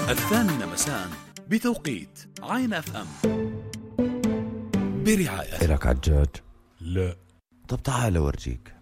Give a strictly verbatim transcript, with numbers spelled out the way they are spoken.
الثامنة مساء بتوقيت عين اف ام برعاية. إلك عجاج؟ لا. طب تعال أورجيك.